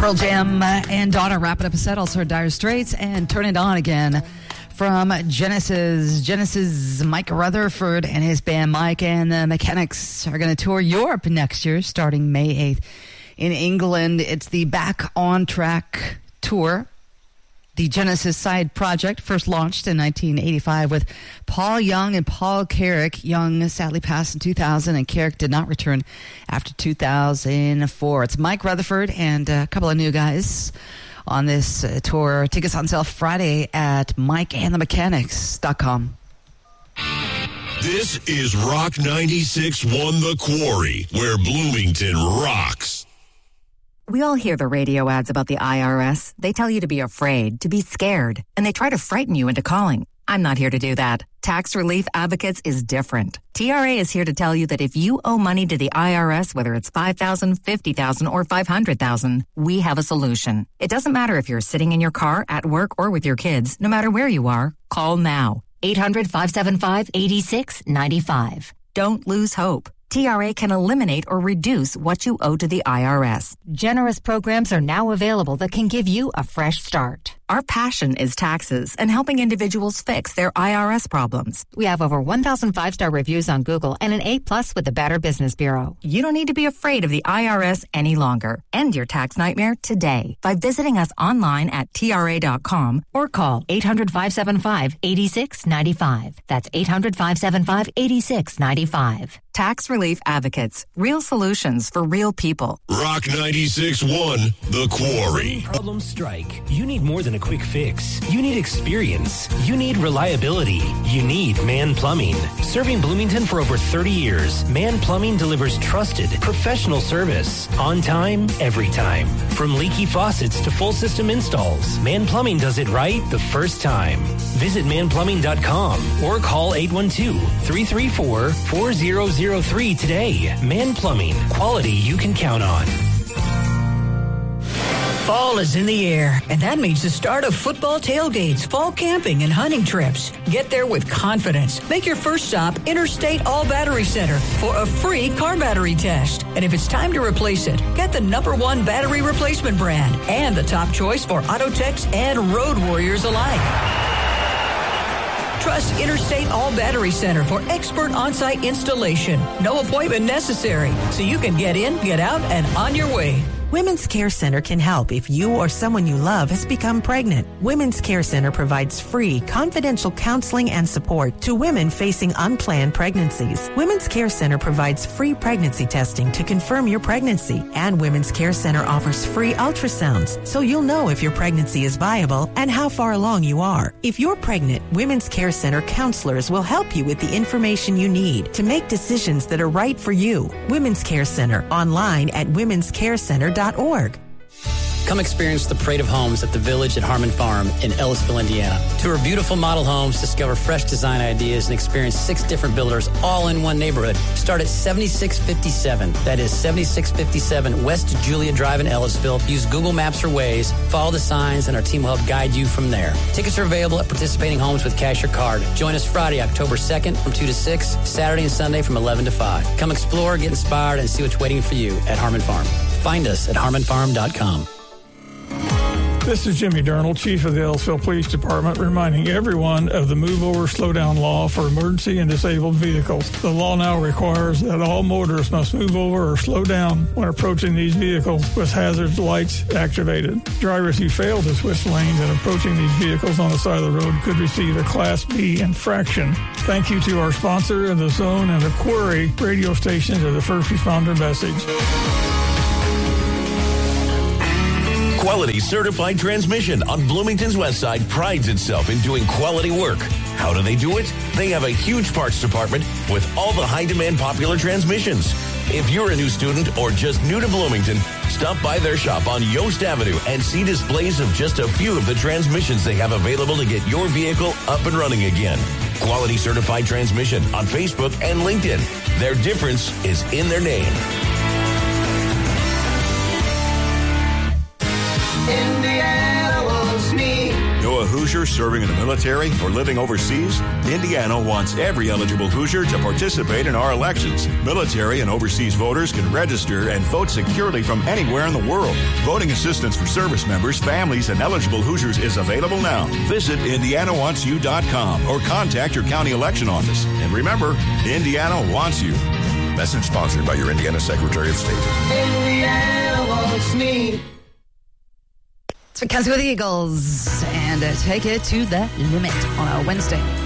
Pearl Jam and Donna wrapping up a set. Also heard Dire Straits and Turn It On Again from Genesis. Genesis, Mike Rutherford and his band Mike and the Mechanics are going to tour Europe next year starting May 8th in England. It's the Back on Track tour. The Genesis side project first launched in 1985 with Paul Young and Paul Carrick. Young sadly passed in 2000 and Carrick did not return after 2004. It's Mike Rutherford and a couple of new guys on this tour. Tickets on sale Friday at mikeandthemechanics.com. This is Rock 96.1 The Quarry, where Bloomington rocks. We all hear the radio ads about the IRS. They tell you to be afraid, to be scared, and they try to frighten you into calling. I'm not here to do that. Tax Relief Advocates is different. TRA is here to tell you that if you owe money to the IRS, whether it's $5,000, $50,000, or $500,000, we have a solution. It doesn't matter if you're sitting in your car, at work, or with your kids. No matter where you are, call now. 800-575-8695. Don't lose hope. TRA can eliminate or reduce what you owe to the IRS. Generous programs are now available that can give you a fresh start. Our passion is taxes and helping individuals fix their IRS problems. We have over 1,000 five-star reviews on Google and an A+ with the Better Business Bureau. You don't need to be afraid of the IRS any longer. End your tax nightmare today by visiting us online at TRA.com or call 800-575-8695. That's 800-575-8695. Tax Relief Advocates. Real solutions for real people. Rock 96.1 The Quarry. Problems strike. You need more than a quick fix. You need experience. You need reliability. You need Mann Plumbing. Serving Bloomington for over 30 years, Mann Plumbing delivers trusted, professional service. On time, every time. From leaky faucets to full system installs, Mann Plumbing does it right the first time. Visit mannplumbing.com or call 812-334-4003 today. Mann Plumbing. Quality you can count on. Fall is in the air, and that means the start of football tailgates, fall camping, and hunting trips. Get there with confidence. Make your first stop Interstate All Battery Center for a free car battery test. And if it's time to replace it, get the #1 battery replacement brand and the top choice for auto techs and road warriors alike. Trust Interstate All Battery Center for expert on-site installation. No appointment necessary, so you can get in, get out, and on your way. Women's Care Center can help if you or someone you love has become pregnant. Women's Care Center provides free, confidential counseling and support to women facing unplanned pregnancies. Women's Care Center provides free pregnancy testing to confirm your pregnancy, and Women's Care Center offers free ultrasounds, so you'll know if your pregnancy is viable and how far along you are. If you're pregnant, Women's Care Center counselors will help you with the information you need to make decisions that are right for you. Women's Care Center, online at womenscarecenter.org. Come experience the parade of homes at the Village at Harmon Farm in Ellisville, Indiana. Tour beautiful model homes, discover fresh design ideas, and experience 6 different builders all in one neighborhood. Start at 7657. That is 7657 West Julia Drive in Ellisville. Use Google Maps or Waze. Follow the signs, and our team will help guide you from there. Tickets are available at participating homes with cash or card. Join us Friday, October 2nd from 2 to 6, Saturday and Sunday from 11 to 5. Come explore, get inspired, and see what's waiting for you at Harmon Farm. Find us at harmonfarm.com. This is Jimmy Durnall, Chief of the Ellisville Police Department, reminding everyone of the Move Over, Slow Down law for emergency and disabled vehicles. The law now requires that all motorists must move over or slow down when approaching these vehicles with hazard lights activated. Drivers who fail to switch lanes and approaching these vehicles on the side of the road could receive a Class B infraction. Thank you to our sponsor and the Zone and the Quarry radio stations of the first responder message. Quality Certified Transmission on Bloomington's West Side prides itself in doing quality work. How do they do it? They have a huge parts department with all the high-demand popular transmissions. If you're a new student or just new to Bloomington, stop by their shop on Yost Avenue and see displays of just a few of the transmissions they have available to get your vehicle up and running again. Quality Certified Transmission on Facebook and LinkedIn. Their difference is in their name. Indiana wants me. Noah Hoosier Hoosier serving in the military or living overseas? Indiana wants every eligible Hoosier to participate in our elections. Military and overseas voters can register and vote securely from anywhere in the world. Voting assistance for service members, families, and eligible Hoosiers is available now. Visit IndianaWantsYou.com or contact your county election office. And remember, Indiana wants you. Message sponsored by your Indiana Secretary of State. Indiana wants me. So Kentucky with the Eagles and take it to the limit on a Wednesday.